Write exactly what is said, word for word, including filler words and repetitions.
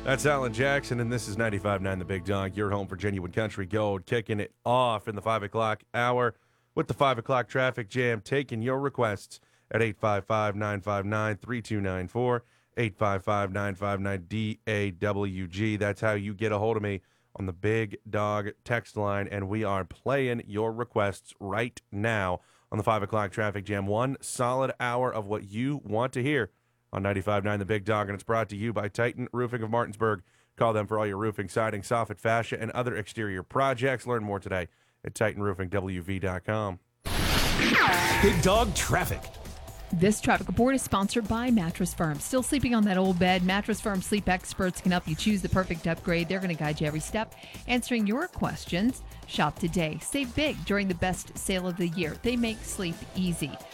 That's Alan Jackson, and this is ninety-five point nine The Big Dog, your home for genuine country gold, kicking it off in the five o'clock hour with the five o'clock traffic jam, taking your requests at eight five five, nine five nine, three two nine four, eight five five, nine five nine, D A W G. That's how you get a hold of me on the Big Dog text line, and we are playing your requests right now on the five o'clock traffic jam. One solid hour of what you want to hear on ninety-five point nine The Big Dog, and it's brought to you by Titan Roofing of Martinsburg. Call them for all your roofing, siding, soffit, fascia, and other exterior projects. Learn more today at titan roofing w v dot com. Big Dog Traffic. This traffic report is sponsored by Mattress Firm. Still sleeping on that old bed? Mattress Firm sleep experts can help you choose the perfect upgrade. They're going to guide you every step, answering your questions. Shop today. Save big during the best sale of the year. They make sleep easy.